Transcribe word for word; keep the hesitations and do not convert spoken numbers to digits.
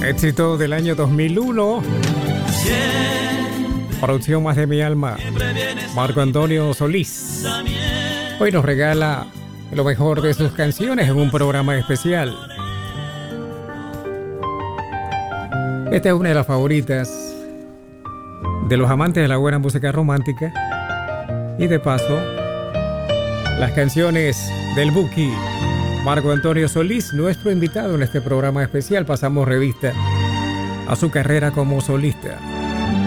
Éxito del año dos mil uno. Producción Más de mi alma. Marco Antonio Solís. Hoy nos regala lo mejor de sus canciones en un programa especial. Esta es una de las favoritas de los amantes de la buena música romántica. Y de paso, las canciones del Buki. Marco Antonio Solís, nuestro invitado en este programa especial. Pasamos revista a su carrera como solista.